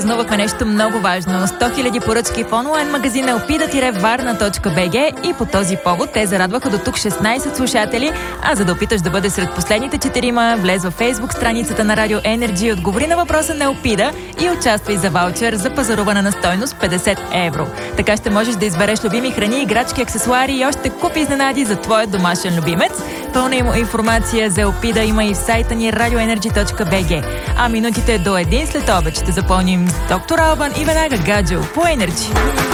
Празнувахме нещо много важно. 100 000 поръчки в онлайн магазина elpida-varna.bg и по този повод те зарадваха до тук 16 слушатели, а за да опиташ да бъде сред последните 4, влез във Facebook страницата на Радио Energy, отговори на въпроса на Елпида и участвай за ваучер за пазаруване на стойност 50 евро. Така ще можеш да избереш любими храни, играчки, аксесуари и още купи изненади за твоя домашен любимец. Пълна информация за Елпида има и в сайта ни radioenergy.bg. А минутите до 1 след обед ще запълним с доктор Албан и веднага Гаджо по Energy.